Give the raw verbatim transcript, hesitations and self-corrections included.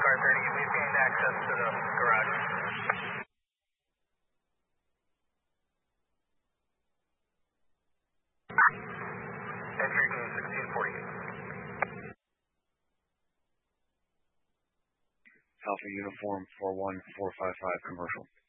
car thirty. We've gained access to the garage. Entry gain sixteen forty-eight. Alpha Uniform four one four five five commercial.